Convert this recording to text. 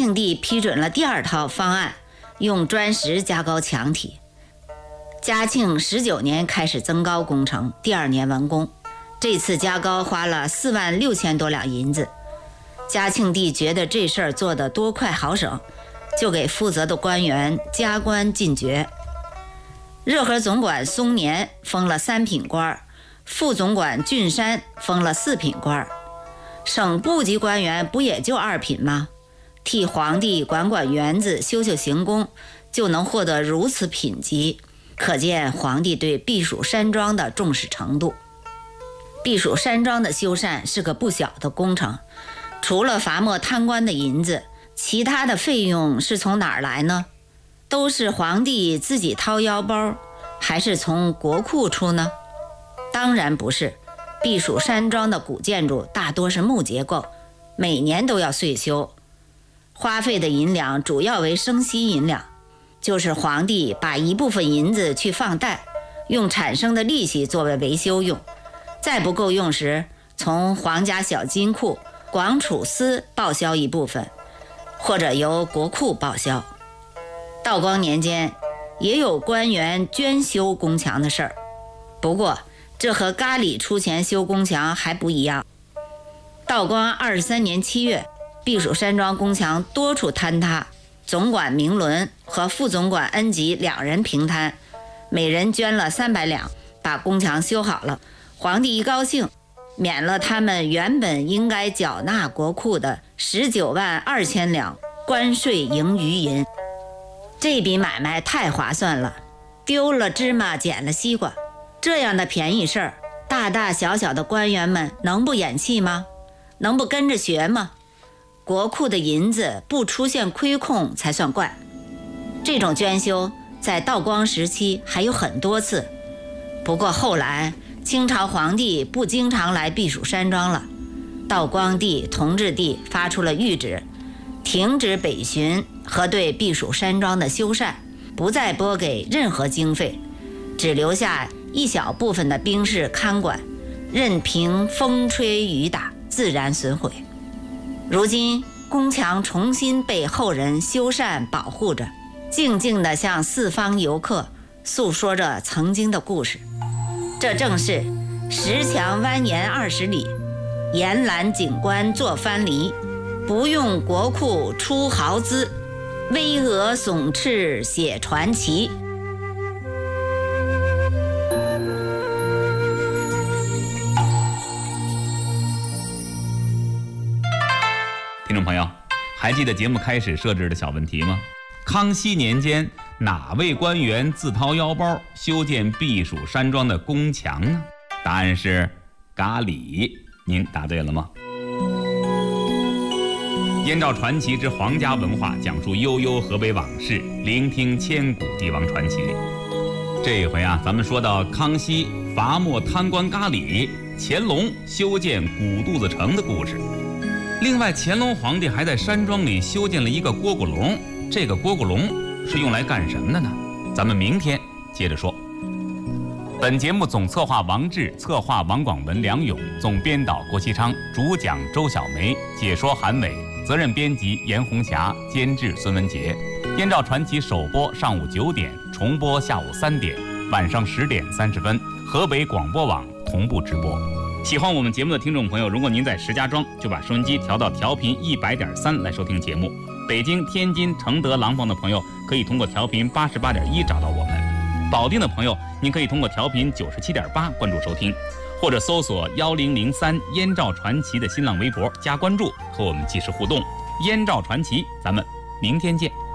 庆帝批准了第二套方案，用砖石加高墙体。嘉庆19年开始增高工程，第2年完工。这次加高花了4万6千多两银子。嘉庆帝觉得这事儿做得多快好省，就给负责的官员加官进爵。热河总管松年封了3品官，副总管俊山封了4品官。省部级官员不也就2品吗？替皇帝管园子、修行宫，就能获得如此品级，可见皇帝对避暑山庄的重视程度。避暑山庄的修缮是个不小的工程，除了罚没贪官的银子，其他的费用是从哪儿来呢？都是皇帝自己掏腰包，还是从国库出呢？当然不是，避暑山庄的古建筑大多是木结构，每年都要岁修，花费的银两主要为生息银两，就是皇帝把一部分银子去放贷，用产生的利息作为维修用，再不够用时，从皇家小金库、广储司报销一部分，或者由国库报销。道光年间也有官员捐修宫墙的事儿，不过这和咖喱出钱修宫墙还不一样。道光23年7月，避暑山庄宫墙多处坍塌，总管明伦和副总管恩吉2人平摊，每人捐了300两，把宫墙修好了。皇帝一高兴，免了他们原本应该缴纳国库的19万2千两关税盈余银。这笔买卖太划算了，丢了芝麻捡了西瓜，这样的便宜事儿，大大小小的官员们能不眼气吗？能不跟着学吗？国库的银子不出现亏空才算怪。这种捐修在道光时期还有很多次，不过后来清朝皇帝不经常来避暑山庄了，道光帝、同治帝发出了谕旨，停止北巡和对避暑山庄的修缮，不再拨给任何经费，只留下一小部分的兵士看管，任凭风吹雨打，自然损毁。如今宫墙重新被后人修缮保护着，静静地向四方游客诉说着曾经的故事。这正是石墙蜿蜒20里，岩栏景观作藩篱，不用国库出豪资，巍峨耸翅写传奇。 听众朋友，还记得节目开始设置的小问题吗？康熙年间，哪位官员自掏腰包修建避暑山庄的宫墙呢？答案是咖喱。您答对了吗？燕赵传奇之皇家文化，讲述悠悠河北往事，聆听千古帝王传奇。这一回啊，咱们说到康熙罚没贪官咖喱，乾隆修建古肚子城的故事。另外，乾隆皇帝还在山庄里修建了一个蝈蝈笼，这个蝈蝈笼是用来干什么的呢？咱们明天接着说。本节目总策划王志，策划王广文、梁勇，总编导郭其昌，主讲周小梅，解说韩伟，责任编辑严红霞，监制孙文杰。燕赵传奇首播上午9点，重播下午3点，晚上10点30分，河北广播网同步直播。喜欢我们节目的听众朋友，如果您在石家庄，就把收音机调到调频100.3来收听节目。北京、天津、承德、廊坊的朋友可以通过调频88.1找到我们。保定的朋友，您可以通过调频97.8关注收听，或者搜索1003燕赵传奇的新浪微博加关注，和我们及时互动。燕赵传奇，咱们明天见。